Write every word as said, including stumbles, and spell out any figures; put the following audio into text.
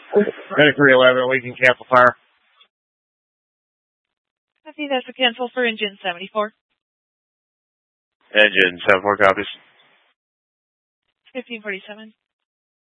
Medic three eleven, we can cancel fire. I think that's a cancel for engine seventy-four. Engine seventy-four copies. fifteen forty-seven.